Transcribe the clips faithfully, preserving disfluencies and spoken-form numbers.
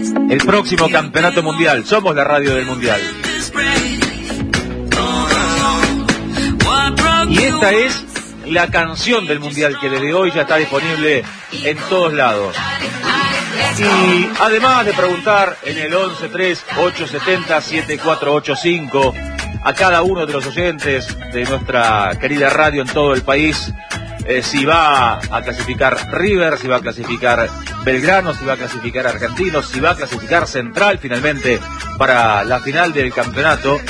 el próximo campeonato mundial. Somos la radio del mundial. Y esta es la canción del mundial que desde hoy ya está disponible en todos lados. Y además de preguntar en el once tres ocho siete cero siete cuatro ocho cinco a cada uno de los oyentes de nuestra querida radio en todo el país, eh, si va a clasificar River, si va a clasificar Belgrano, si va a clasificar Argentinos, si va a clasificar Central finalmente para la final del campeonato.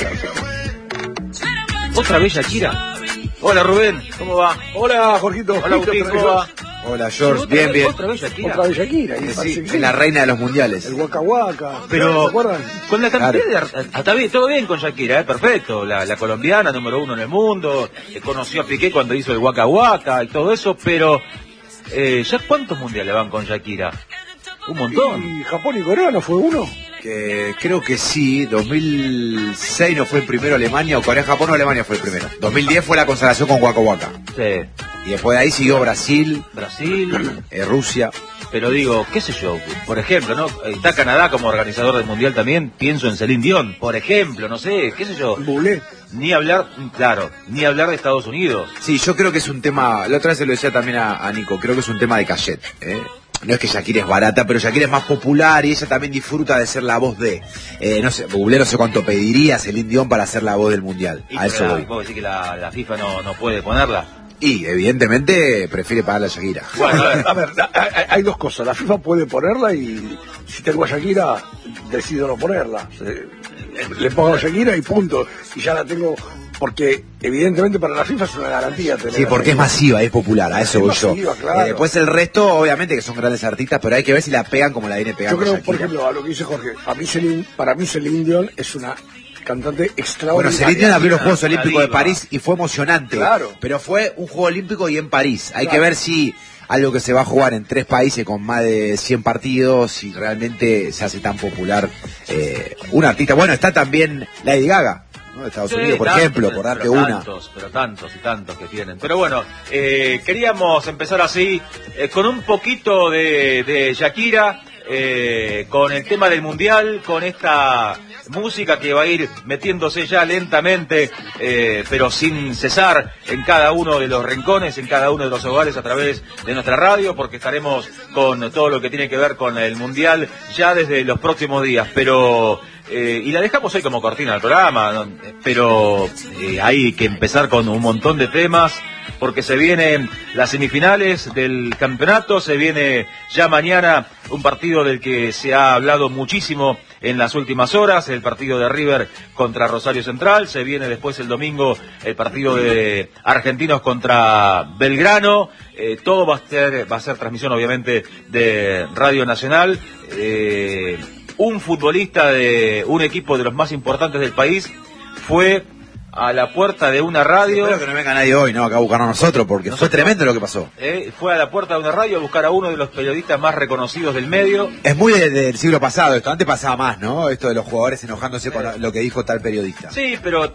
¿Otra vez Shakira? Hola Rubén, ¿cómo va? Hola Jorgito. Hola Agustín, ¿cómo va? Hola George, bien, bien. ¿Otra vez Shakira? Otra vez Shakira. Sí, sí, es la reina de los mundiales. El Waka Waka. Pero, ¿se acuerdan? Con la cantidad claro. de... Hasta bien, todo bien con Shakira, ¿eh? Perfecto. La, la colombiana, número uno en el mundo. Eh, conoció a Piqué cuando hizo el Waka Waka y todo eso, pero... Eh, ¿ya cuántos mundiales van con Shakira? Un montón. ¿Y Japón y Corea no fue uno? Que creo que sí, dos mil seis no fue el primero Alemania, o Corea-Japón o Alemania fue el primero. dos mil diez fue la consagración con Waka Waka. Sí. Y después de ahí siguió Brasil, Brasil, eh, Rusia. Pero digo, qué sé yo, por ejemplo, ¿no? Está Canadá como organizador del mundial también, pienso en Celine Dion, por ejemplo, no sé, qué sé yo. Bublé. Ni hablar, claro, ni hablar de Estados Unidos. Sí, yo creo que es un tema, la otra vez se lo decía también a, a Nico, creo que es un tema de cachet, ¿eh? No es que Shakira es barata, pero Shakira es más popular y ella también disfruta de ser la voz de... Eh, no sé, Bublé no sé cuánto pediría a Celine Dion para ser la voz del mundial. Y a eso la, voy. ¿Puedo decir que la, la FIFA no, no puede ponerla? Y, evidentemente, prefiere pagarle a Shakira. Bueno, a ver, a ver, hay dos cosas. La FIFA puede ponerla y si tengo a Shakira, decido no ponerla. Le pongo a Shakira y punto. Y ya la tengo... Porque evidentemente para la FIFA es una garantía tener. Sí, porque es masiva, es popular, a eso voy yo. Masiva, claro. Eh, después el resto, obviamente que son grandes artistas, pero hay que ver si la pegan como la viene pegando. Yo creo, Shakira. por ejemplo, a lo que dice Jorge, a mí Celine, para mí Celine Dion es una cantante extraordinaria. Bueno, Celine Dion abrió los Juegos una Olímpicos de diva. París y fue emocionante. Claro. Pero fue un Juego Olímpico y en París. Hay Claro. que ver si algo que se va a jugar en tres países con más de cien partidos, si realmente se hace tan popular eh, un artista. Bueno, está también Lady Gaga, ¿no? De Estados Sí, Unidos, por tantos, ejemplo, por darte pero una. Tantos, pero tantos y tantos que tienen. Pero bueno, eh, queríamos empezar así, eh, con un poquito de, de Shakira, eh, con el tema del mundial, con esta música que va a ir metiéndose ya lentamente, eh, pero sin cesar en cada uno de los rincones, en cada uno de los hogares a través de nuestra radio, porque estaremos con todo lo que tiene que ver con el mundial ya desde los próximos días. Pero... Eh, y la dejamos hoy como cortina del programa, ¿no? Pero eh, hay que empezar con un montón de temas, porque se vienen las semifinales del campeonato, se viene ya mañana un partido del que se ha hablado muchísimo en las últimas horas, el partido de River contra Rosario Central, se viene después el domingo el partido de Argentinos contra Belgrano, eh, todo va a ser, va a ser transmisión obviamente de Radio Nacional. eh, Un futbolista de un equipo de los más importantes del país fue a la puerta de una radio. Espero que no venga nadie hoy, ¿no? Acá a buscarnos a nosotros, porque nosotros, fue tremendo lo que pasó. Eh, fue a la puerta de una radio a buscar a uno de los periodistas más reconocidos del medio. Es muy de, del siglo pasado esto, antes pasaba más, ¿no? Esto de los jugadores enojándose eh, con lo que dijo tal periodista. Sí, pero,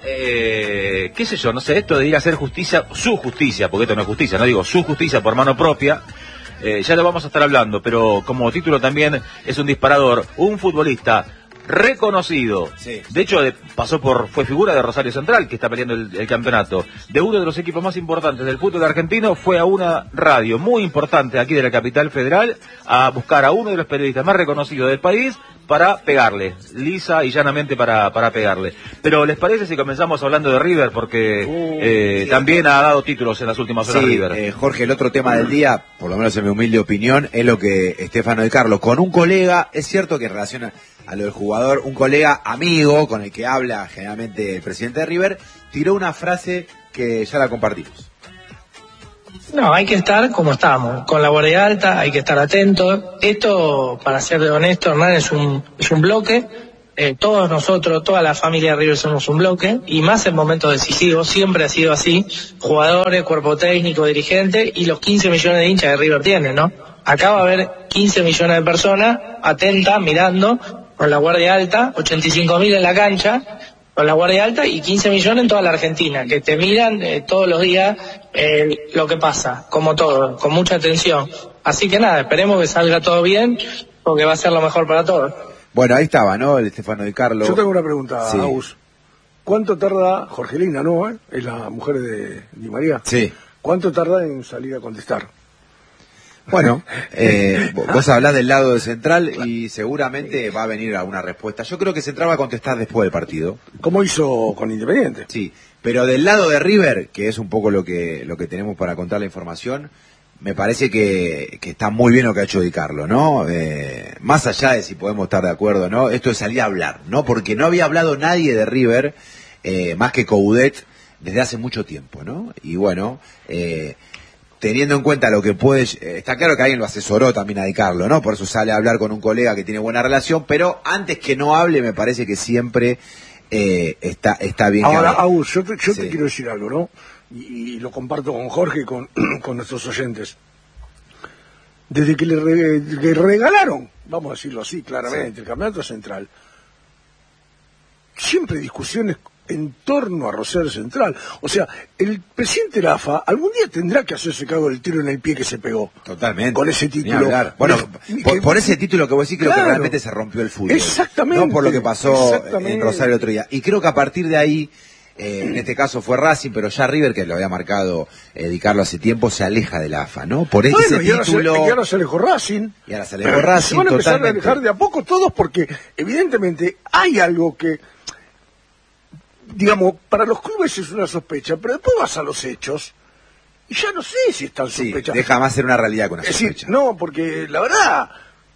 eh, qué sé yo, no sé, esto de ir a hacer justicia, su justicia, porque esto no es justicia, no digo su justicia por mano propia. Eh, ya lo vamos a estar hablando, pero como título también es un disparador. Un futbolista reconocido, sí. De hecho de, pasó por, fue figura de Rosario Central, que está peleando el, el campeonato, de uno de los equipos más importantes del fútbol argentino, fue a una radio muy importante aquí de la capital federal a buscar a uno de los periodistas más reconocidos del país para pegarle, lisa y llanamente para, para pegarle. Pero ¿les parece si comenzamos hablando de River? Porque uh, eh, sí, también ha dado títulos en las últimas horas sí, River. Eh, Jorge, el otro tema del día, por lo menos en mi humilde opinión, es lo que Estefano de Carlos, con un colega, es cierto que en relación a, a lo del jugador, un colega amigo con el que habla generalmente el presidente de River, tiró una frase que ya la compartimos. No, hay que estar como estamos, con la guardia alta, hay que estar atentos. Esto, para ser honesto, Hernán, es un, es un bloque. Eh, todos nosotros, toda la familia de River somos un bloque, y más en momentos decisivos, siempre ha sido así. Jugadores, cuerpo técnico, dirigente, y los quince millones de hinchas que River tiene, ¿no? Acá va a haber quince millones de personas atentas, mirando, con la guardia alta, ochenta y cinco mil en la cancha, con la guardia alta, y quince millones en toda la Argentina, que te miran eh, todos los días eh, lo que pasa, como todo, con mucha atención. Así que nada, esperemos que salga todo bien, porque va a ser lo mejor para todos. Bueno, ahí estaba, ¿no? El Stefano Di Carlo. Yo tengo una pregunta, sí. Agus. ¿Cuánto tarda Jorgelina, no? Eh? Es la mujer de Di María. Sí. ¿Cuánto tarda en salir a contestar? Bueno, eh, vos hablás del lado de Central y seguramente va a venir alguna respuesta. Yo creo que Central va a contestar después del partido. ¿Cómo hizo con Independiente? Sí, pero del lado de River, que es un poco lo que lo que tenemos para contar la información, me parece que, que está muy bien lo que ha hecho Di Carlo, ¿no? Eh, más allá de si podemos estar de acuerdo, ¿no? Esto es salir a hablar, ¿no? Porque no había hablado nadie de River, eh, más que Coudet, desde hace mucho tiempo, ¿no? Y bueno, eh, teniendo en cuenta lo que puede... Eh, está claro que alguien lo asesoró también a Di Carlo, ¿no? Por eso sale a hablar con un colega que tiene buena relación, pero antes que no hable, me parece que siempre eh, está, está bien Ahora, que hable. Agus, yo, te, yo Sí. te quiero decir algo, ¿no? Y, y lo comparto con Jorge y con, con nuestros oyentes. Desde que le, re, le regalaron, vamos a decirlo así claramente, Sí. el campeonato central, siempre discusiones en torno a Rosario Central. O sea, el presidente de la A F A algún día tendrá que hacerse cargo del tiro en el pie que se pegó. Totalmente. Con ese Ni título. hablar. Bueno, Y por, que- por ese título que vos decís, creo Claro. que realmente se rompió el fútbol. Exactamente. No por lo que pasó Exactamente. en Rosario el otro día. Y creo que a partir de ahí, eh, en este caso fue Racing, pero ya River, que lo había marcado eh, Di Carlo hace tiempo, se aleja de la A F A, ¿no? Por ese Bueno, y ahora, título... se, y ahora se alejó Racing. Y ahora se alejó Racing, Se van a empezar totalmente. a alejar de a poco todos porque evidentemente hay algo que, digamos, para los clubes es una sospecha, pero después vas a los hechos y ya no sé si están Sí, sospechas. deja más ser una realidad con una Es decir, sospecha. no, porque la verdad,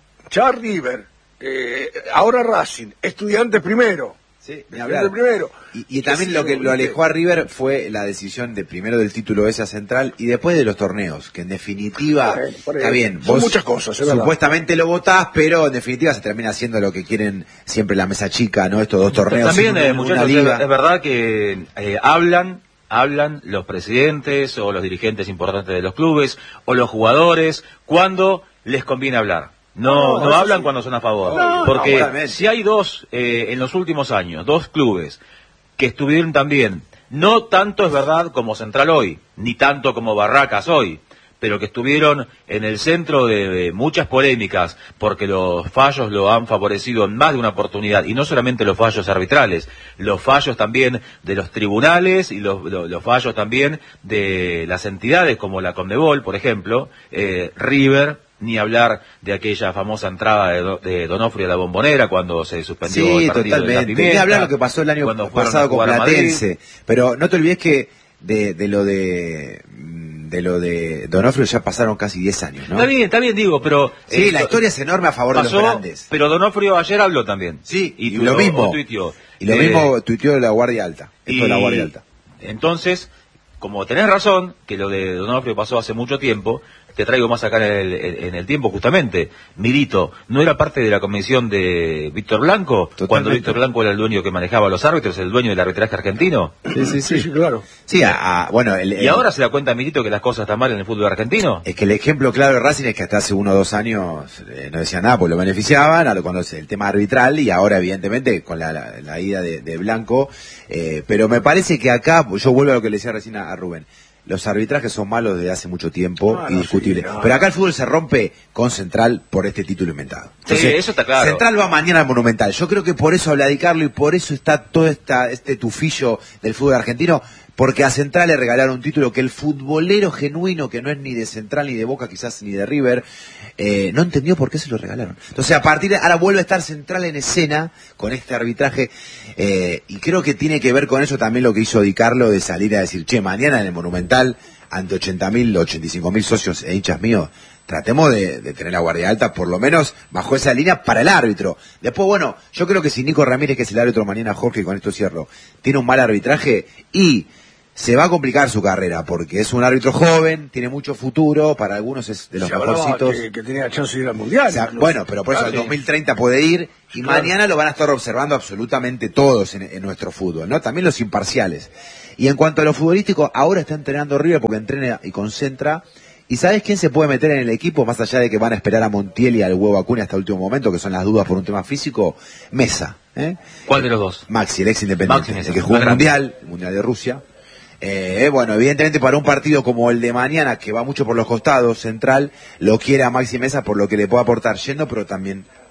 ya River, eh, ahora Racing, Estudiantes primero. Sí, ni Estudiantes hablar. primero. Y, y también Sí, lo que lo ¿viste? alejó a River fue la decisión de primero del título ese a Central y después de los torneos, que en definitiva, Bueno, por ahí. está bien, Son vos muchas cosas, es verdad. supuestamente lo votás, pero en definitiva se termina haciendo lo que quieren siempre la mesa chica, ¿no? Estos dos torneos. También, una- eh, una muchachos, es, liga. es verdad que eh, hablan, hablan los presidentes o los dirigentes importantes de los clubes o los jugadores cuando les conviene hablar. No, No, no eso hablan sí. cuando son a favor. No, porque no, claramente. si hay dos, eh, en los últimos años, dos clubes que estuvieron también, no tanto es verdad como Central hoy, ni tanto como Barracas hoy, pero que estuvieron en el centro de, de muchas polémicas porque los fallos lo han favorecido en más de una oportunidad, y no solamente los fallos arbitrales, los fallos también de los tribunales y los, los, los fallos también de las entidades como la Conmebol, por ejemplo, eh, River, ni hablar de aquella famosa entrada de, Do, de Donofrio a la Bombonera cuando se suspendió Sí, el partido de la totalmente. Pimienta, Ni hablar lo que pasó el año cuando fueron pasado a con jugar a Madrid. Platense. Pero no te olvides que de, de lo de de lo de Donofrio ya pasaron casi diez años, ¿no? Está bien, está bien, digo, pero... Sí, eh, la historia es enorme a favor pasó, de los grandes. pero Donofrio ayer habló también. Sí, y, tu- lo mismo. o tuiteó. Y lo Eh, mismo tuiteó de la Guardia Alta. Esto de la Guardia Alta. Entonces, como tenés razón, que lo de Donofrio pasó hace mucho tiempo, te traigo más acá en el, en el tiempo justamente. Milito, ¿no era parte de la convención de Víctor Blanco? Totalmente. Cuando Víctor Blanco era el dueño que manejaba los árbitros, el dueño del arbitraje argentino. Sí, sí, Sí, sí, claro. Sí, a- a- bueno, el, ¿Y el- ahora se da cuenta Milito que las cosas están mal en el fútbol argentino? es que el ejemplo claro de Racing es que hasta hace uno o dos años eh, no decían nada, pues lo beneficiaban, a lo cuando el tema arbitral, y ahora evidentemente con la, la, la ida de, de Blanco, eh, pero me parece que acá, yo vuelvo a lo que le decía recién a, a Rubén, los arbitrajes son malos desde hace mucho tiempo, Ah, no, indiscutible. sí, no. Pero acá el fútbol se rompe con Central por este título inventado. Sí, eso está claro. Central va mañana al Monumental. Yo creo que por eso habla Di Carlo y por eso está todo esta, este tufillo del fútbol argentino, porque a Central le regalaron un título que el futbolero genuino, que no es ni de Central ni de Boca, quizás ni de River, eh, no entendió por qué se lo regalaron. Entonces a partir de ahora vuelve a estar Central en escena con este arbitraje, eh, y creo que tiene que ver con eso también lo que hizo Di Carlo de salir a decir, che, mañana en el Monumental, ante ochenta mil, ochenta y cinco mil socios e hinchas míos, tratemos de, de tener la guardia alta, por lo menos bajo esa línea para el árbitro. Después, bueno, yo creo que si Nico Ramírez, que es el árbitro mañana, Jorge, con esto cierro, tiene un mal arbitraje y se va a complicar su carrera, porque es un árbitro joven, tiene mucho futuro, para algunos es de los Se hablaba mejorcitos. Que, que tenía chance de ir al Mundial. O sea, incluso. bueno, pero por eso Claro, el dos mil treinta puede ir y Claro. mañana lo van a estar observando absolutamente todos en, en nuestro fútbol, ¿no? También los imparciales. Y en cuanto a lo futbolístico, ahora está entrenando River porque entrena y concentra. ¿Y sabes quién se puede meter en el equipo, más allá de que van a esperar a Montiel y al Huevo Acuña hasta el último momento, que son las dudas por un tema físico? Mesa, ¿eh? ¿Cuál de los dos? Maxi, el ex independiente, Maxi Mesa, el que jugó más el grande. Mundial, el Mundial de Rusia. Eh, bueno, evidentemente para un partido como el de mañana, que va mucho por los costados, Central, lo quiere a Maxi Mesa por lo que le puede aportar yendo, pero también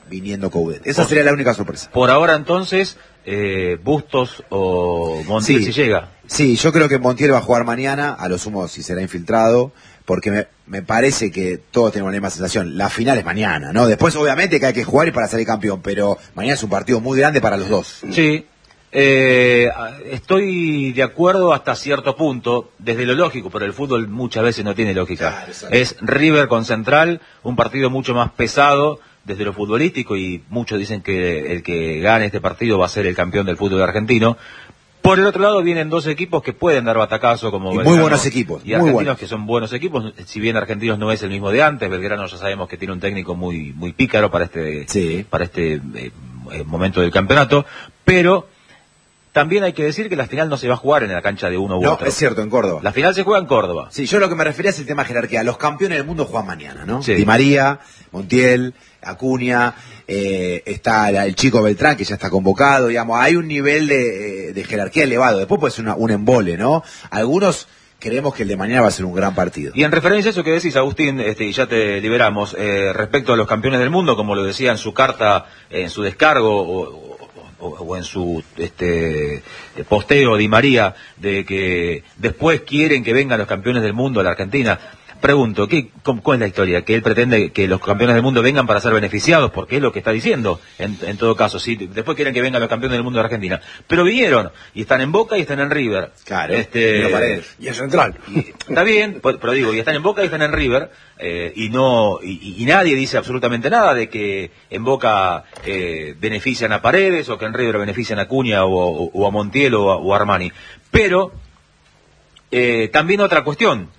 viniendo Coudet. Esa sería la única sorpresa. Por ahora entonces, eh, Bustos o Montiel Sí. si llega. Sí, yo creo que Montiel va a jugar mañana, a lo sumo si será infiltrado, porque me, me parece que todos tenemos la misma sensación. La final es mañana, ¿no? Después obviamente que hay que jugar y para salir campeón, pero mañana es un partido muy grande para los dos. Sí, eh, estoy de acuerdo hasta cierto punto, desde lo lógico, pero el fútbol muchas veces no tiene lógica. Claro, exacto. Es River con Central, un partido mucho más pesado desde lo futbolístico, y muchos dicen que el que gane este partido va a ser el campeón del fútbol argentino. Por el otro lado vienen dos equipos que pueden dar batacazo, como Y muy Belgrano buenos equipos, y muy Argentinos, buenos. que son buenos equipos. Si bien Argentinos no es el mismo de antes, Belgrano ya sabemos que tiene un técnico muy muy pícaro para este Sí. para este eh, eh, momento del campeonato, pero también hay que decir que la final no se va a jugar en la cancha de uno u No, otro. es cierto, en Córdoba. La final se juega en Córdoba. Sí, yo lo que me refería es el tema jerarquía. Los campeones del mundo juegan mañana, ¿no? Sí. Di María, Montiel, Acuña, eh, está la- el chico Beltrán, que ya está convocado, digamos. Hay un nivel de, de jerarquía elevado. Después puede ser una, un embole, ¿no? Algunos creemos que el de mañana va a ser un gran partido. Y en referencia a eso que decís, Agustín, este, y ya te liberamos, eh, respecto a los campeones del mundo, como lo decía en su carta, en su descargo, o, o, o en su este posteo Di María, de que después quieren que vengan los campeones del mundo a la Argentina. Pregunto, ¿qué, cómo, ¿cuál es la historia? ¿Que él pretende que los campeones del mundo vengan para ser beneficiados? Porque es lo que está diciendo, en, en todo caso. Sí, después quieren que vengan los campeones del mundo de Argentina. Pero vinieron, y están en Boca y están en River. Claro, este, Miro Paredes. Y en Central. y- está bien, pues, pero digo, y están en Boca y están en River, eh, y no y, y nadie dice absolutamente nada de que en Boca eh, benefician a Paredes, o que en River benefician a Acuña o, o- o a Montiel o a, o a Armani. Pero eh, también otra cuestión.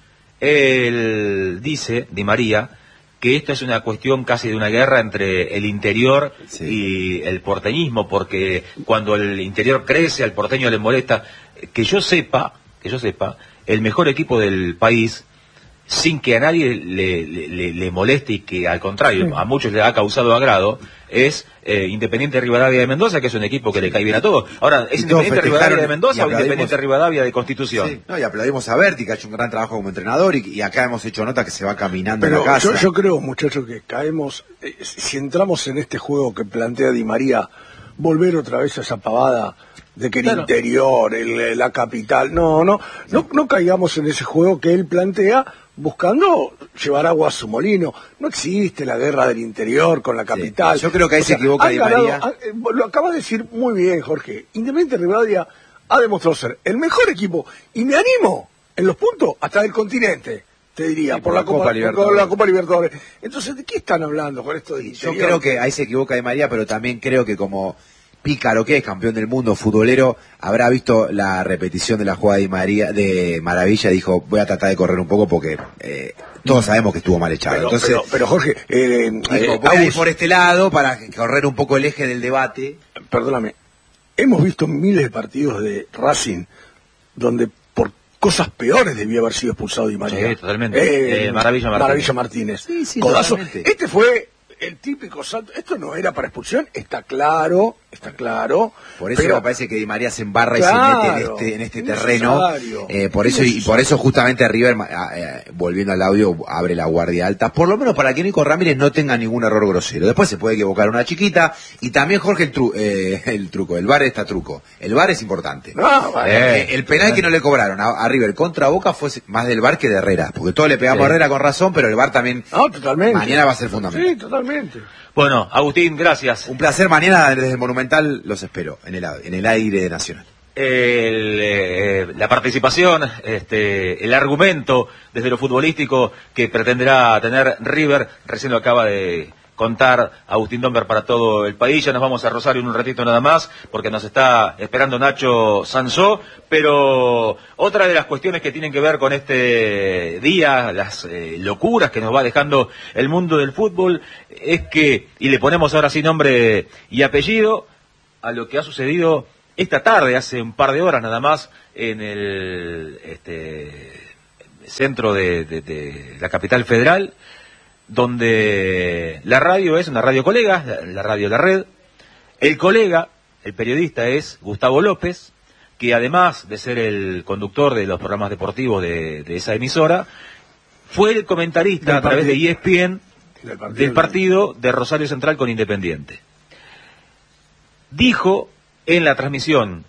Él dice, Di María, que esto es una cuestión casi de una guerra entre el interior Sí. y el porteñismo, porque cuando el interior crece, al porteño le molesta. Que yo sepa, que yo sepa, el mejor equipo del país, sin que a nadie le, le, le- le moleste, y que al contrario, a muchos le ha causado agrado, es eh, Independiente Rivadavia de Mendoza, que es un equipo que le cae bien a todos. Ahora, ¿es Y todos Independiente festejaron Rivadavia de y Mendoza o aplaudimos. Independiente Rivadavia de Constitución? Sí, no, y aplaudimos a Berti, que ha hecho un gran trabajo como entrenador, y, y acá hemos hecho nota que se va caminando en Pero la casa. yo, yo creo, muchachos, que caemos, eh, si entramos en este juego que plantea Di María, volver otra vez a esa pavada de que el Claro. interior, el- la capital, no, no, no, no caigamos en ese juego que él plantea buscando llevar agua a su molino. No existe la guerra del interior con la capital. Yo creo que ahí O se sea, equivoca han Di ganado- María. han- eh, lo acaba de decir muy bien, Jorge. Independiente Rivadavia ha demostrado ser el mejor equipo, y me animo en los puntos hasta del continente, te diría, Sí, por, la, Copa, Libertadores. por la Copa Libertadores. Entonces, ¿de qué están hablando con esto del Yo interior? creo que ahí se equivoca Di María, pero también creo que como pícaro que es, campeón del mundo, futbolero, habrá visto la repetición de la jugada de Di María, de Maravilla, dijo, voy a tratar de correr un poco porque eh, todos sabemos que estuvo mal echado. Pero, Entonces, pero, pero, Jorge, eh, dijo, eh, voy a ir Agus, por este lado para correr un poco el eje del debate. perdóname, hemos visto miles de partidos de Racing donde por cosas peores debió haber sido expulsado Di María. Sí, totalmente. Eh, Maravilla Martínez. Maravilla Martínez. Sí, sí, Codazo. totalmente. Este fue el típico salto. Esto no era para expulsión, está claro, está claro. Por eso pero- me parece que Di María se embarra y Claro, se mete en este, en este terreno. innecesario, Eh, por eso y por eso justamente River, ah, eh, volviendo al audio, abre la guardia alta. Por lo menos para que Nico Ramírez no tenga ningún error grosero. Después se puede equivocar una chiquita. Y también Jorge el, tru- eh, el truco, el V A R está truco. El V A R es importante. No, bueno, Eh, Eh, el penal que no le cobraron a, a River contra Boca fue más del V A R que de Herrera. Porque todos le pegamos Sí. a Herrera con razón, pero el V A R también no, totalmente. mañana va a ser fundamental. Sí, totalmente. Bueno, Agustín, gracias. Un placer. Mañana desde el Monumental los espero en el, en el aire de Nacional. El, eh, la participación, este, el argumento desde lo futbolístico que pretenderá tener River, recién lo acaba de contar Agustín Domber para todo el país. Ya nos vamos a Rosario en un ratito nada más, porque nos está esperando Nacho Sansó, pero otra de las cuestiones que tienen que ver con este día, las eh, locuras que nos va dejando el mundo del fútbol, es que, y le ponemos ahora sí nombre y apellido a lo que ha sucedido esta tarde, hace un par de horas nada más, en el este, centro de, de, de la capital federal, donde la radio es una radio colega, la, la radio La Red. El colega, el periodista, es Gustavo López, que además de ser el conductor de los programas deportivos de, de esa emisora, fue el comentarista Del a través de partido. E S P N del partido, del partido de Rosario Central con Independiente. Dijo en la transmisión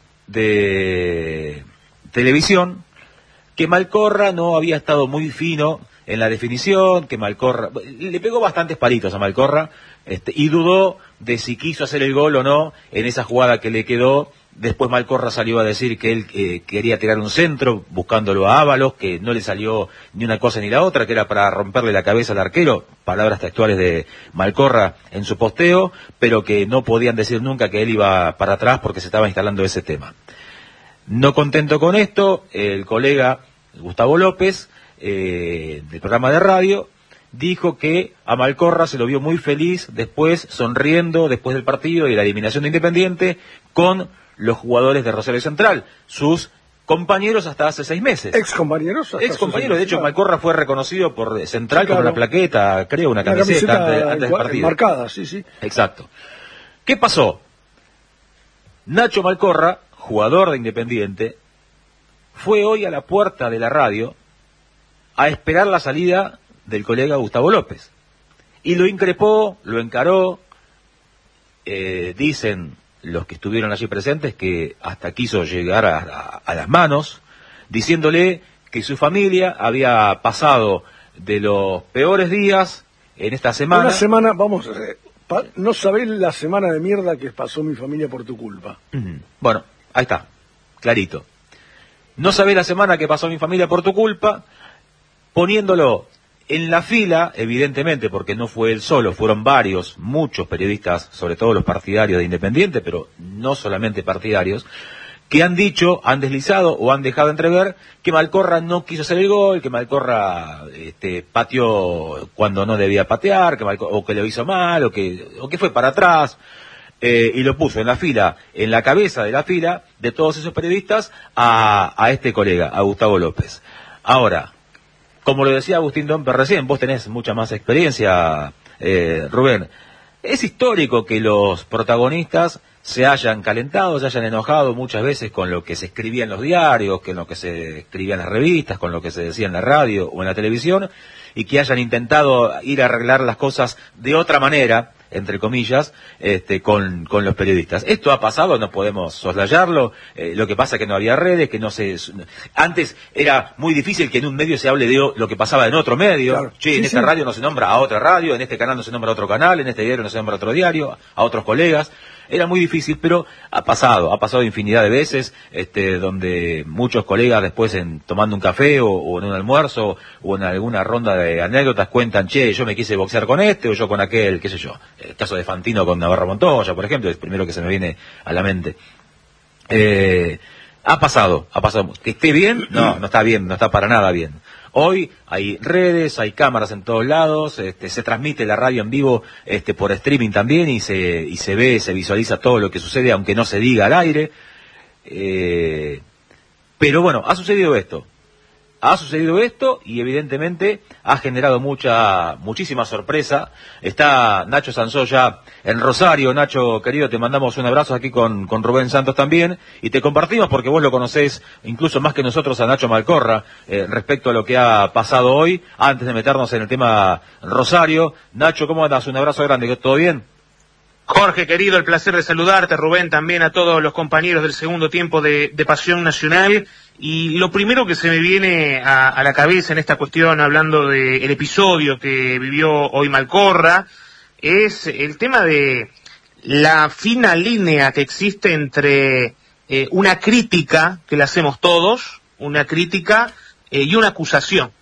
de televisión que Malcorra no había estado muy fino en la definición, que Malcorra le pegó bastantes palitos a Malcorra, este, y dudó de si quiso hacer el gol o no en esa jugada que le quedó. Después Malcorra salió a decir que él eh, quería tirar un centro buscándolo a Ábalos, que no le salió ni una cosa ni la otra, que era para romperle la cabeza al arquero, palabras textuales de Malcorra en su posteo, pero que no podían decir nunca que él iba para atrás porque se estaba instalando ese tema. No contento con esto, el colega Gustavo López, eh, del programa de radio, dijo que a Malcorra se lo vio muy feliz después, sonriendo después del partido y la eliminación de Independiente, con los jugadores de Rosario Central, sus compañeros hasta hace seis meses. Ex compañeros. Ex compañeros, de hecho claro. Malcorra fue reconocido por Central, sí, claro, con una plaqueta, creo, una, una camiseta, camiseta antes, antes del partido. Marcada, sí, sí. Exacto. ¿Qué pasó? Nacho Malcorra, jugador de Independiente, fue hoy a la puerta de la radio a esperar la salida del colega Gustavo López. Y lo increpó, lo encaró, eh, dicen los que estuvieron allí presentes que hasta quiso llegar a, a, a las manos, diciéndole que su familia había pasado de los peores días en esta semana. Una semana, vamos, eh, pa, no sabés la semana de mierda que pasó mi familia por tu culpa. Uh-huh. Bueno, ahí está, clarito. No sabés la semana que pasó mi familia por tu culpa, poniéndolo en la fila, evidentemente, porque no fue él solo, fueron varios, muchos periodistas, sobre todo los partidarios de Independiente, pero no solamente partidarios, que han dicho, han deslizado o han dejado entrever que Malcorra no quiso hacer el gol, que Malcorra este, pateó cuando no debía patear, que Malcorra, o que lo hizo mal, o que, o que fue para atrás, eh, y lo puso en la fila, en la cabeza de la fila de todos esos periodistas a, a este colega, a Gustavo López. Ahora, como lo decía Agustín Dompe recién, vos tenés mucha más experiencia, eh, Rubén. Es histórico que los protagonistas se hayan calentado, se hayan enojado muchas veces con lo que se escribía en los diarios, con lo que se escribía en las revistas, con lo que se decía en la radio o en la televisión, y que hayan intentado ir a arreglar las cosas de otra manera, entre comillas, este, con, con los periodistas. Esto ha pasado, no podemos soslayarlo, eh, lo que pasa es que no había redes, que no se... Antes era muy difícil que en un medio se hable de lo que pasaba en otro medio. Claro. Che, sí, en esta sí. radio no se nombra a otra radio, en este canal no se nombra a otro canal, en este diario no se nombra a otro diario, a otros colegas. Era muy difícil, pero ha pasado, ha pasado infinidad de veces, este, donde muchos colegas después en tomando un café o, o en un almuerzo o en alguna ronda de anécdotas cuentan, che, yo me quise boxear con este o yo con aquel, qué sé yo. El caso de Fantino con Navarro Montoya, por ejemplo, es el primero que se me viene a la mente. Eh, ha pasado, ha pasado. ¿Que esté bien? No, no está bien, no está para nada bien. Hoy hay redes, hay cámaras en todos lados, este, se transmite la radio en vivo este, por streaming también y se y se ve, se visualiza todo lo que sucede, aunque no se diga al aire. Eh, pero bueno, ha sucedido esto. Ha sucedido esto y evidentemente ha generado mucha, muchísima sorpresa. Está Nacho Sansó ya en Rosario. Nacho, querido, te mandamos un abrazo aquí con, con Rubén Santos también. Y te compartimos porque vos lo conocés incluso más que nosotros a Nacho Malcorra eh, respecto a lo que ha pasado hoy. Antes de meternos en el tema Rosario. Nacho, ¿cómo andas? Un abrazo grande. ¿Todo bien? Jorge, querido, el placer de saludarte, Rubén, también a todos los compañeros del segundo tiempo de, de Pasión Nacional. Y lo primero que se me viene a, a la cabeza en esta cuestión, hablando del episodio que vivió hoy Malcorra, es el tema de la fina línea que existe entre eh, una crítica, que la hacemos todos, una crítica eh, y una acusación.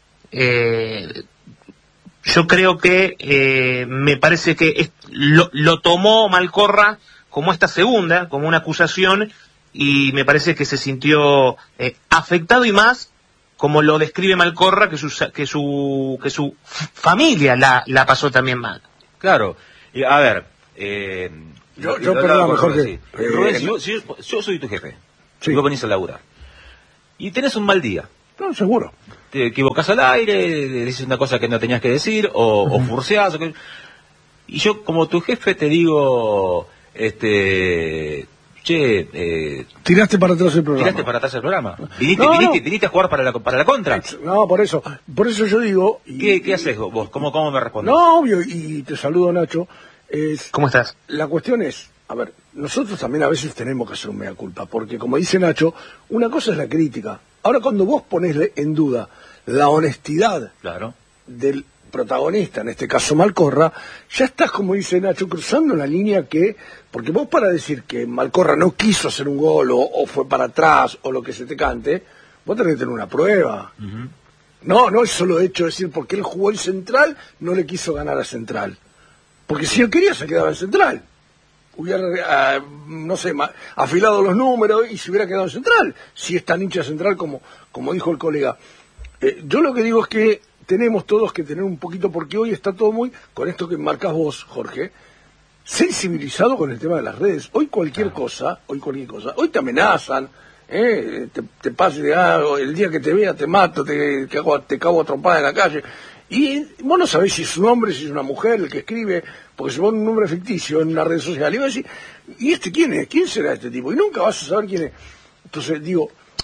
Eh, yo creo que eh, me parece que es, lo, lo tomó Malcorra como esta segunda, como una acusación, y me parece que se sintió eh, afectado y más como lo describe Malcorra, que su que su que su familia la, la pasó también mal. Claro, y a ver, eh, yo, yo perdón, mejor que... Eh, Rubén, si yo, si yo, yo soy tu jefe, sí. Vos venís a laburar, y tenés un mal día. No, seguro. Te equivocás al aire, dices una cosa que no tenías que decir, o, uh-huh. o furciás, o que... y yo como tu jefe te digo, este... che, eh, tiraste para atrás el programa. Tiraste para atrás el programa. Viniste, No, viniste, no. viniste a jugar para la, para la contra. No, por eso, por eso yo digo... Y, ¿Qué, qué haces vos? ¿Cómo, cómo me respondes? No, obvio, y te saludo, Nacho. Es, ¿Cómo estás? La cuestión es, a ver, nosotros también a veces tenemos que hacer un mea culpa, porque como dice Nacho, una cosa es la crítica. Ahora cuando vos pones en duda la honestidad Claro. del protagonista, en este caso Malcorra, ya estás, como dice Nacho, cruzando la línea que, porque vos para decir que Malcorra no quiso hacer un gol o, o fue para atrás o lo que se te cante, vos tenés que tener una prueba. Uh-huh. No, no es solo hecho de decir porque él jugó el Central, no le quiso ganar a Central. Porque si él quería se quedaba en Central. Hubiera, uh, no sé, ma, afilado los números y se hubiera quedado en Central. Si es tan hincha Central como, como dijo el colega. Eh, yo lo que digo es que tenemos todos que tener un poquito, porque hoy está todo muy, con esto que marcas vos, Jorge, sensibilizado con el tema de las redes. Hoy cualquier ah. cosa, hoy cualquier cosa, hoy te amenazan, eh, te, te pases, ah, el día que te vea te mato, te, te, hago, te cago a trompada en la calle. Y vos no sabés si es un hombre, si es una mujer el que escribe, porque se pone un nombre ficticio en una red social. Y vas a decir, ¿y este quién es? ¿Quién será este tipo? Y nunca vas a saber quién es. Entonces, digo,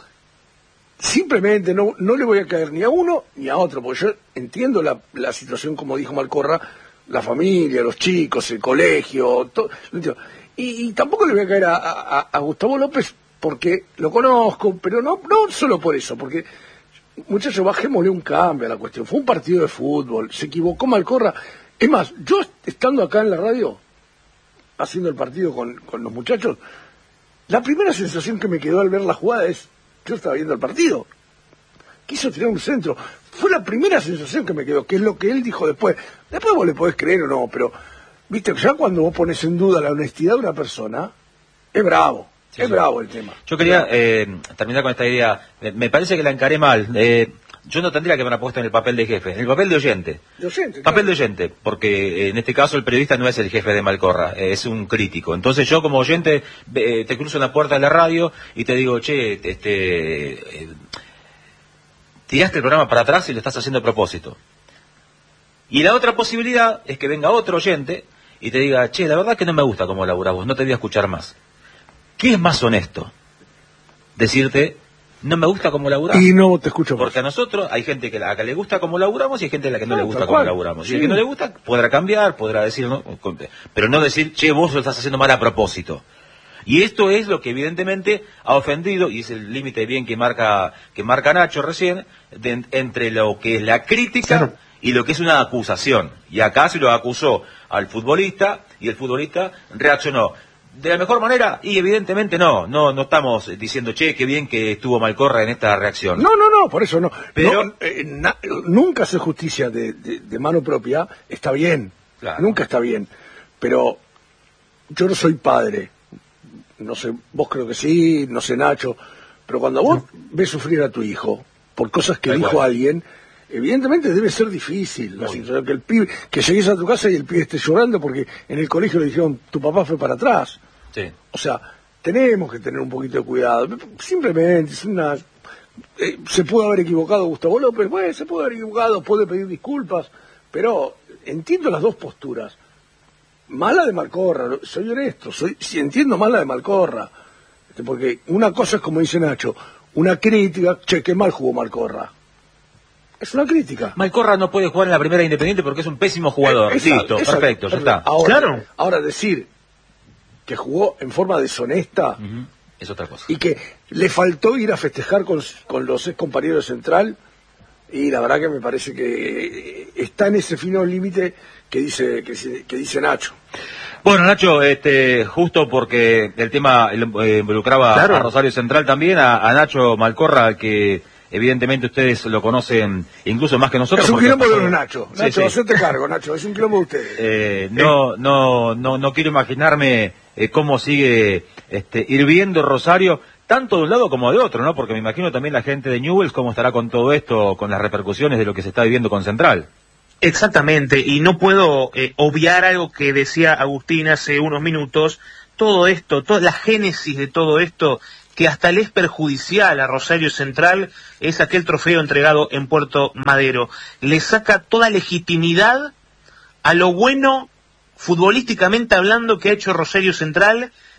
simplemente no, no le voy a caer ni a uno ni a otro, porque yo entiendo la, la situación, como dijo Malcorra, la familia, los chicos, el colegio, todo. Y, y tampoco le voy a caer a, a, a Gustavo López porque lo conozco, pero no, no solo por eso, porque, muchachos, bajémosle un cambio a la cuestión. Fue un partido de fútbol, se equivocó Malcorra. Es más, yo estando acá en la radio, haciendo el partido con, con los muchachos, la primera sensación que me quedó al ver la jugada es, yo estaba viendo el partido, quiso tirar un centro, fue la primera sensación que me quedó, que es lo que él dijo después. Después vos le podés creer o no, pero, viste, ya cuando vos pones en duda la honestidad de una persona, es bravo. Sí, es sí. bravo el tema. Yo quería eh, terminar con esta idea. Me parece que la encaré mal. Eh, yo no tendría que haberla puesto en el papel de jefe, en el papel de oyente. De oyente, papel claro. de oyente, porque en este caso el periodista no es el jefe de Malcorra, es un crítico. Entonces yo como oyente eh, te cruzo en la puerta de la radio y te digo, che, este, eh, tiraste el programa para atrás y lo estás haciendo a propósito. Y la otra posibilidad es que venga otro oyente y te diga, che, la verdad que no me gusta cómo laburás vos, no te voy a escuchar más. ¿Qué es más honesto? Decirte, no me gusta cómo laburás. Y no te escucho más. Porque a nosotros hay gente que a la que le gusta cómo laburamos y hay gente a la que no, no le gusta cómo cual. laburamos. Sí. Y el que no le gusta podrá cambiar, podrá decir, no, pero no decir, che, vos lo estás haciendo mal a propósito. Y esto es lo que evidentemente ha ofendido, y es el límite bien que marca que marca Nacho recién, de, entre lo que es la crítica claro. y lo que es una acusación. Y acá se lo acusó al futbolista y el futbolista reaccionó. ¿De la mejor manera? Y evidentemente no, no no estamos diciendo, che, qué bien que estuvo Malcorra en esta reacción. No, no, no, por eso no. Pero no, eh, na, nunca hacer justicia de, de, de mano propia está bien, claro. nunca está bien. Pero yo no soy padre, no sé, vos creo que sí, no sé Nacho, pero cuando vos no. ves sufrir a tu hijo por cosas que Tal dijo cual. alguien, evidentemente debe ser difícil, ¿no? que el pibe, que llegues a tu casa y el pibe esté llorando porque en el colegio le dijeron, tu papá fue para atrás. Sí. O sea, tenemos que tener un poquito de cuidado. Simplemente es una... Eh, se pudo haber equivocado Gustavo López, bueno, se pudo haber equivocado, puede pedir disculpas, pero entiendo las dos posturas. Mala de Malcorra, soy honesto, soy, si entiendo mala de Malcorra, porque una cosa es como dice Nacho, una crítica, che, qué mal jugó Malcorra. Es una crítica. Malcorra no puede jugar en la primera Independiente porque es un pésimo jugador. Eh, exacto, Listo, exacto, perfecto, ya está. Ahora, claro. ahora decir que jugó en forma deshonesta uh-huh. es otra cosa. Y que le faltó ir a festejar con, con los ex compañeros de Central, y la verdad que me parece que está en ese fino límite que dice, que, que dice Nacho. Bueno, Nacho, este, justo porque el tema eh, involucraba claro. a Rosario Central también, a, a Nacho Malcorra, que evidentemente ustedes lo conocen incluso más que nosotros. Es un quilombo de los Nacho. Sí, Nacho, sí. hacete cargo, Nacho, es un quilombo de ustedes. Eh, no, no, no, no quiero imaginarme eh, cómo sigue este, hirviendo Rosario, tanto de un lado como de otro, ¿no? Porque me imagino también la gente de Newell's cómo estará con todo esto, con las repercusiones de lo que se está viviendo con Central. Exactamente, y no puedo eh, obviar algo que decía Agustín hace unos minutos. Todo esto, toda la génesis de todo esto, que hasta le es perjudicial a Rosario Central, es aquel trofeo entregado en Puerto Madero. Le saca toda legitimidad a lo bueno, futbolísticamente hablando, que ha hecho Rosario Central,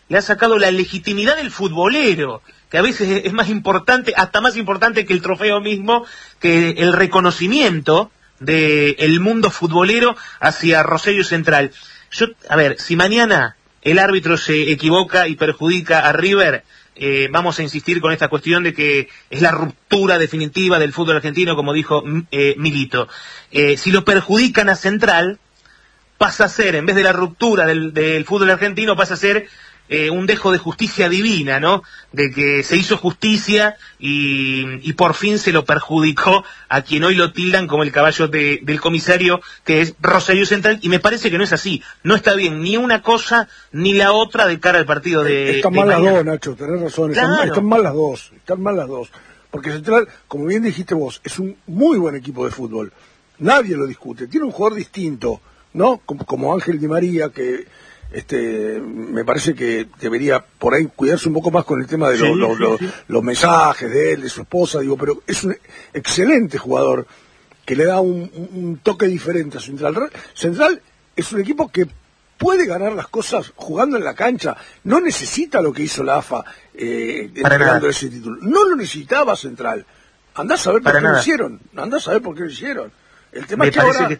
le ha sacado la legitimidad del futbolero, que a veces es más importante, hasta más importante que el trofeo mismo, que el reconocimiento del mundo futbolero hacia Rosario Central. Yo, a ver, si mañana el árbitro se equivoca y perjudica a River, eh, vamos a insistir con esta cuestión de que es la ruptura definitiva del fútbol argentino, como dijo eh, Milito. Eh, si lo perjudican a Central, pasa a ser, en vez de la ruptura del, del fútbol argentino, pasa a ser eh, un dejo de justicia divina, ¿no? De que se hizo justicia y, y por fin se lo perjudicó a quien hoy lo tildan como el caballo de, del comisario, que es Rosario Central, y me parece que no es así. No está bien ni una cosa ni la otra de cara al partido de Están de mal las mañana. dos, Nacho, tenés razón, Claro. están, están mal las dos, están mal las dos. Porque Central, como bien dijiste vos, es un muy buen equipo de fútbol. Nadie lo discute, tiene un jugador distinto, ¿no? Como, como Ángel Di María, que este me parece que debería por ahí cuidarse un poco más con el tema de lo- Sí, lo- sí, lo- sí. los mensajes de él, de su esposa, digo, pero es un excelente jugador que le da un, un- un toque diferente a Central. Central es un equipo que puede ganar las cosas jugando en la cancha, no necesita lo que hizo la A F A eh, Para entregando nada. ese título, no lo necesitaba Central. Andá a saber por Para qué lo nada. hicieron, andá a saber por qué lo hicieron. El tema Me es que parece ahora... que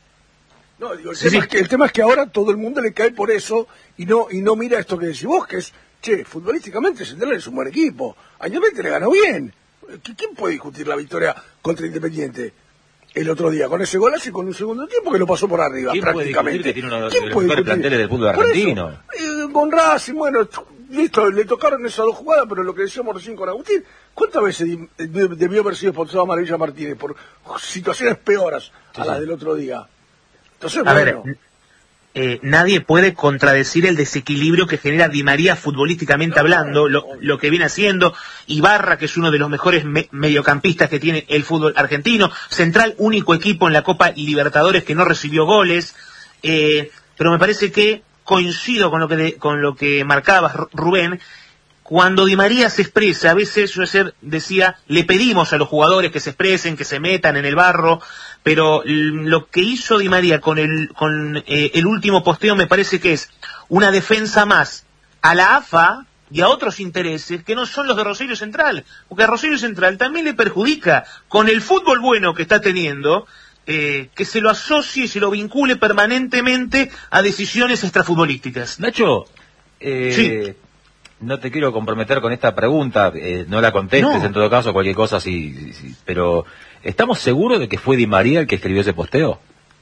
No, digo, el, Sí, tema sí. Es que, el tema es que ahora todo el mundo le cae por eso y no y no mira esto que decís vos, que es, che, futbolísticamente Central es un buen equipo. A Independiente le ganó bien. ¿Qui- ¿Quién puede discutir la victoria contra Independiente el otro día? Con ese golazo y con un segundo tiempo que lo pasó por arriba, ¿Quién puede prácticamente. discutir que tiene uno de los ¿Quién puede mejores discutir? planteles del fútbol Por eso, argentino? eh, con Racing, bueno, listo, le tocaron esas dos jugadas, pero lo que decíamos recién con Agustín, ¿cuántas veces di- debió debió haber sido expulsado Maravilla Martínez por situaciones peoras a Sí, las sí. del otro día? Entonces, A bueno... ver, eh, nadie puede contradecir el desequilibrio que genera Di María futbolísticamente No, hablando, lo, obvio. lo que viene haciendo, Ibarra, que es uno de los mejores me- mediocampistas que tiene el fútbol argentino, Central, único equipo en la Copa Libertadores que no recibió goles, eh, pero me parece que coincido con lo que, de- con lo que marcabas, Ru- Rubén. Cuando Di María se expresa, a veces yo ayer decía, le pedimos a los jugadores que se expresen, que se metan en el barro, pero l- lo que hizo Di María con el con eh, el último posteo me parece que es una defensa más a la A F A y a otros intereses que no son los de Rosario Central, porque a Rosario Central también le perjudica con el fútbol bueno que está teniendo, eh, que se lo asocie y se lo vincule permanentemente a decisiones extrafutbolísticas. Nacho, eh, Sí. no te quiero comprometer con esta pregunta, eh, no la contestes No. en todo caso, cualquier cosa, sí, sí, pero ¿estamos seguros de que fue Di María el que escribió ese posteo?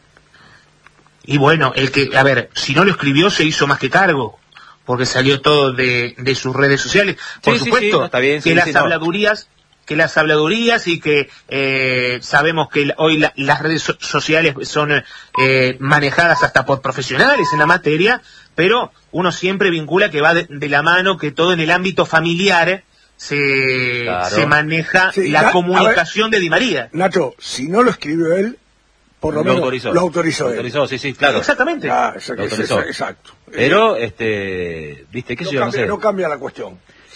Y bueno, el que, a ver, si no lo escribió se hizo más que cargo, porque salió todo de, de sus redes sociales. Por Sí, sí, supuesto, sí, no, está bien, que sí, las sí, no. habladurías, que las habladurías y que eh, sabemos que la- hoy la- las redes so- sociales son eh, manejadas hasta por profesionales en la materia, pero uno siempre vincula que va de, de la mano, que todo en el ámbito familiar se, Claro. se maneja Sí, la na- a comunicación de Di María. Nacho, si no lo escribió él, por lo, Lo menos autorizó. lo autorizó Lo él. autorizó, sí, sí, claro. Exactamente. Ah, exacto, Lo autorizó. exacto, exacto. Pero, este, viste, qué no, sé yo, no cambia, sé. no cambia la cuestión.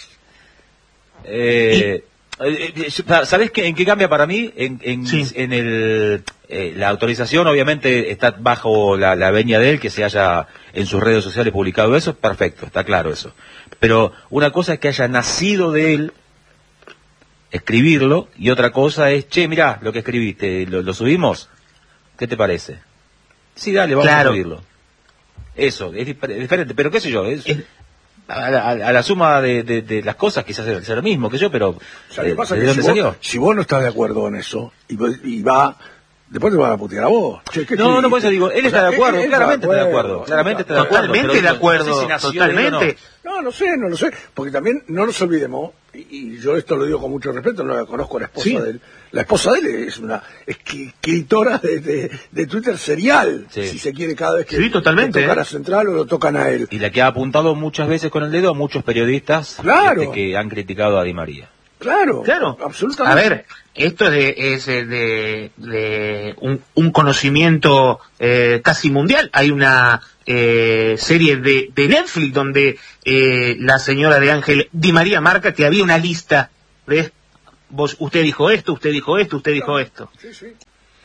Eh, eh, eh, ¿Sabés qué, en qué cambia para mí? En, en, Sí. en el, eh, la autorización obviamente está bajo la, la veña de él, que se haya en sus redes sociales publicado eso, perfecto, está claro eso. Pero una cosa es que haya nacido de él, escribirlo, y otra cosa es, che, mirá lo que escribiste, ¿lo, lo subimos? ¿Qué te parece? Sí, dale, vamos Claro. a subirlo. Eso, es dif- diferente, pero qué sé yo, es... Es- A la, a la suma de, de, de las cosas quizás sea lo mismo que yo, pero O sea, lo eh, que pasa es ¿de que dónde si salió? vos, si vos no estás de acuerdo en eso, y, va- y va, después te van a putear a vos. Che, ¿qué No, no, escribiste? por eso digo, él O está sea, de acuerdo, él- él claramente está de acuerdo, claramente está de acuerdo. Totalmente pero de digo, acuerdo, no sé si nació de él o no. totalmente. No, no sé, no lo sé, porque también no nos olvidemos, y, y yo esto lo digo con mucho respeto, no la conozco a la esposa Sí. de él. La esposa de él es una escritora de, de, de Twitter serial, Sí. si se quiere, cada vez que Sí, totalmente, le tocan ¿eh? a Central o lo tocan a él. Y la que ha apuntado muchas veces con el dedo a muchos periodistas Claro. este, que han criticado a Di María. Claro, Claro, absolutamente. A ver, esto es de, es de, de- de un, un conocimiento eh, casi mundial. Hay una eh, serie de, de Netflix donde eh, la señora de Ángel Di María marca que había una lista de vos, usted dijo esto, usted dijo esto, usted dijo esto. Sí, sí.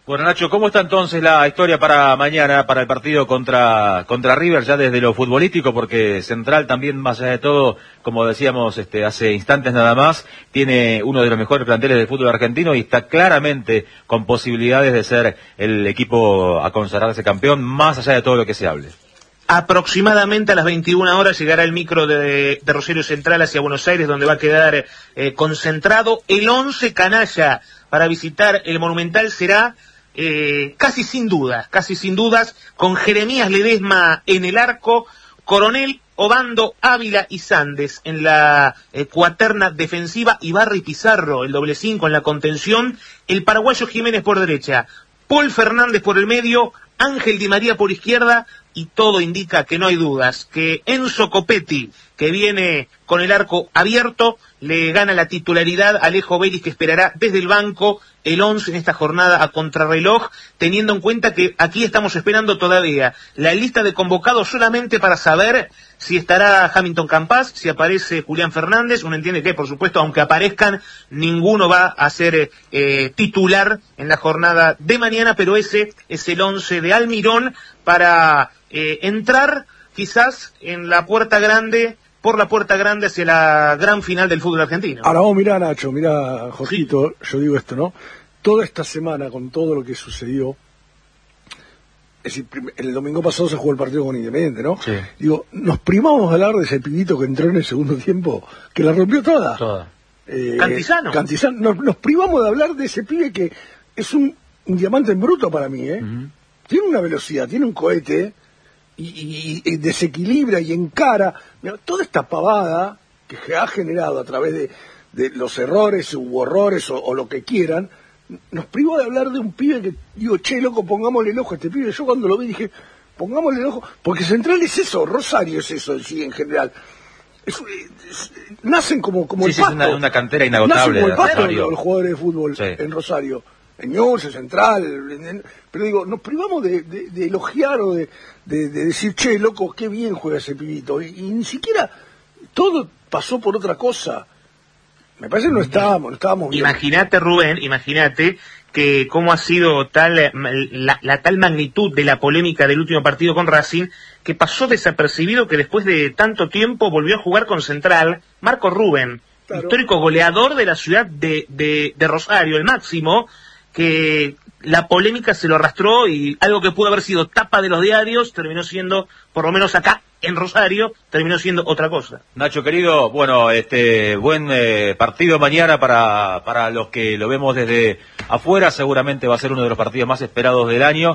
Bueno, Nacho, ¿cómo está entonces la historia para mañana, para el partido contra contra River, ya desde lo futbolístico? Porque Central también, más allá de todo, como decíamos este, hace instantes nada más, tiene uno de los mejores planteles del fútbol argentino y está claramente con posibilidades de ser el equipo a consagrarse campeón, más allá de todo lo que se hable. Aproximadamente a las veintiuna horas llegará el micro de, de Rosario Central hacia Buenos Aires, donde va a quedar eh, concentrado el once canalla para visitar el Monumental. Será eh, casi sin dudas, casi sin dudas, con Jeremías Ledesma en el arco, Coronel, Obando, Ávila y Sandes en la eh, cuaterna defensiva, Ibarra y Pizarro, el doble cinco en la contención, el paraguayo Jiménez por derecha, Paul Fernández por el medio, Ángel Di María por izquierda, y todo indica que no hay dudas, que Enzo Copetti, que viene con el arco abierto, le gana la titularidad a Alejo Vélez, que esperará desde el banco el once en esta jornada a contrarreloj, teniendo en cuenta que aquí estamos esperando todavía la lista de convocados solamente para saber si estará Hamilton Campas, si aparece Julián Fernández. Uno entiende que, por supuesto, aunque aparezcan, ninguno va a ser eh, titular en la jornada de mañana, pero ese es el once de Almirón para eh, entrar quizás en la puerta grande, por la puerta grande hacia la gran final del fútbol argentino. Ahora vos mirá, Nacho, mirá, Jorgito, sí. Yo digo esto, ¿no? Toda esta semana, con todo lo que sucedió, es decir, el domingo pasado se jugó el partido con Independiente, ¿no? Sí. Digo, nos primamos de hablar de ese pibito que entró en el segundo tiempo, que la rompió toda. Toda. Eh, Cantizano. Cantizano. Nos, nos privamos de hablar de ese pibe que es un, un diamante en bruto para mí, ¿eh? Uh-huh. Tiene una velocidad, tiene un cohete, y, y, y desequilibra y encara. Mira, toda esta pavada que se ha generado a través de, de los errores u horrores o, o lo que quieran, nos privó de hablar de un pibe que, digo, che, loco, pongámosle el ojo a este pibe. Yo cuando lo vi dije, pongámosle el ojo, porque Central es eso, Rosario es eso, sí, en general. Es, es, nacen como, como sí, el sí, pasto. Es una, una cantera inagotable. Nacen como el pasto de los jugadores de fútbol sí. en Rosario. En Ñuble, Central, en, en, pero digo, nos privamos de, de, de elogiar o de, de, de decir, che, loco, qué bien juega ese pibito. Y, y ni siquiera todo pasó por otra cosa. Me parece que no estábamos, no estábamos bien. Imagínate, Rubén, imagínate que cómo ha sido tal la, la tal magnitud de la polémica del último partido con Racing, que pasó desapercibido que después de tanto tiempo volvió a jugar con Central Marco Rubén, claro. Histórico goleador de la ciudad de, de, de Rosario, el máximo, que la polémica se lo arrastró y algo que pudo haber sido tapa de los diarios terminó siendo, por lo menos acá en Rosario, terminó siendo otra cosa. Nacho querido, bueno, este buen eh, partido mañana para para los que lo vemos desde afuera, seguramente va a ser uno de los partidos más esperados del año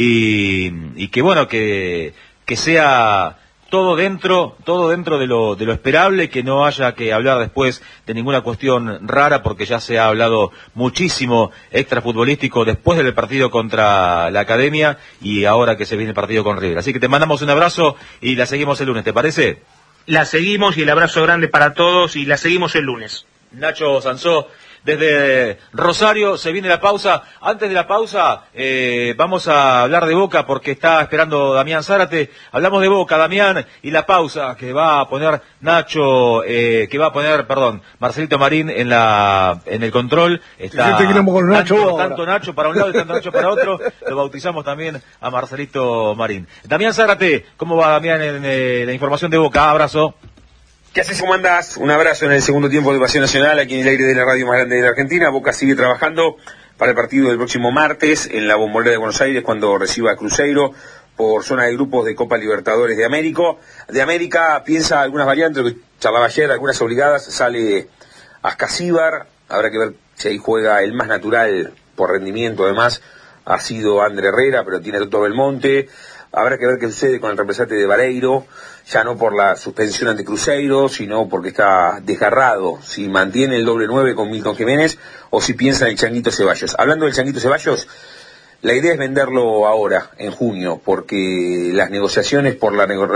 y, y que bueno, que que sea todo dentro, todo dentro de lo de lo esperable, que no haya que hablar después de ninguna cuestión rara, porque ya se ha hablado muchísimo extrafutbolístico después del partido contra la Academia y ahora que se viene el partido con River. Así que te mandamos un abrazo y la seguimos el lunes, ¿te parece? La seguimos y el abrazo grande para todos y la seguimos el lunes. Nacho Sansó, desde Rosario, se viene la pausa. Antes de la pausa, eh, vamos a hablar de Boca porque está esperando Damián Zárate. Hablamos de Boca, Damián, y la pausa que va a poner Nacho, eh, que va a poner, perdón, Marcelito Marín en la en el control. Está con Nacho tanto, tanto Nacho para un lado y tanto Nacho para otro. Lo bautizamos también a Marcelito Marín. Damián Zárate, ¿cómo va Damián en eh, la información de Boca? Abrazo. ¿Qué haces? ¿Cómo andás? Un abrazo en el segundo tiempo de Pasión Nacional, aquí en el aire de la radio más grande de la Argentina. Boca sigue trabajando para el partido del próximo martes en la Bombonera de Buenos Aires cuando reciba a Cruzeiro por zona de grupos de Copa Libertadores de América. De América piensa algunas variantes, lo que charlaba ayer, algunas obligadas. Sale Ascasíbar, habrá que ver si ahí juega el más natural por rendimiento, además ha sido André Herrera, pero tiene Toto Belmonte. Habrá que ver qué sucede con el reemplazante de Vareiro, ya no por la suspensión ante Cruzeiro, sino porque está desgarrado, si mantiene el doble nueve con Milton Jiménez o si piensa en el Changuito Ceballos. Hablando del Changuito Ceballos, la idea es venderlo ahora, en junio, porque las negociaciones por la, nego-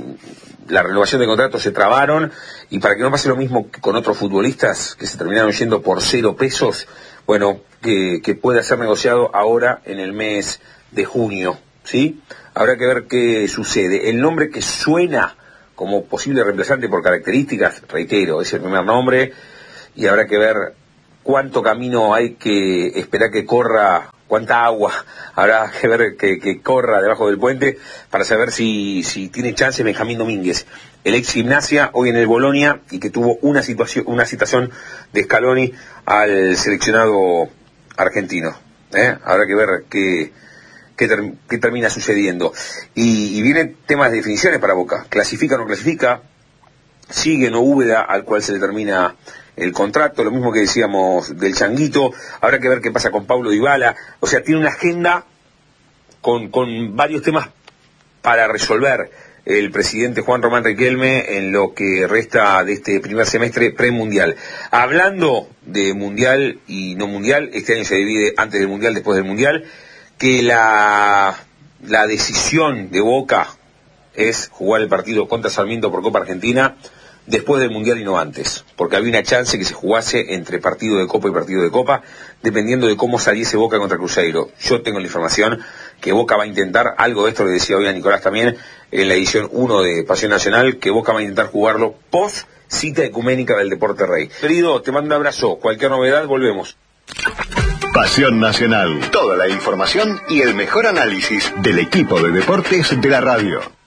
la renovación de contrato se trabaron, y para que no pase lo mismo que con otros futbolistas que se terminaron yendo por cero pesos, bueno, que, que pueda ser negociado ahora en el mes de junio, ¿sí? Habrá que ver qué sucede. El nombre que suena como posible reemplazante por características, reitero, es el primer nombre, y habrá que ver cuánto camino hay que esperar que corra cuánta agua habrá que ver que, que corra debajo del puente para saber si, si tiene chance Benjamín Domínguez, el ex Gimnasia, hoy en el Bolonia, y que tuvo una situación, una citación de Scaloni al seleccionado argentino. ¿eh? Habrá que ver qué, qué, ter, qué termina sucediendo. Y, y vienen temas de definiciones para Boca. ¿Clasifica o no clasifica? ¿Sigue no Úbeda, al cual se le termina el contrato? Lo mismo que decíamos del Changuito. Habrá que ver qué pasa con Paulo Dybala. O sea, tiene una agenda con, con varios temas para resolver el presidente Juan Román Riquelme en lo que resta de este primer semestre premundial. Hablando de mundial y no mundial, este año se divide antes del mundial, después del mundial, que la, la decisión de Boca es jugar el partido contra Sarmiento por Copa Argentina después del mundial y no antes, porque había una chance que se jugase entre partido de Copa y partido de Copa, dependiendo de cómo saliese Boca contra Cruzeiro. Yo tengo la información que Boca va a intentar, algo de esto le decía hoy a Nicolás también, en la edición uno de Pasión Nacional, que Boca va a intentar jugarlo post cita ecuménica del Deporte Rey. Querido, te mando un abrazo, cualquier novedad, volvemos. Pasión Nacional, toda la información y el mejor análisis del equipo de deportes de la radio.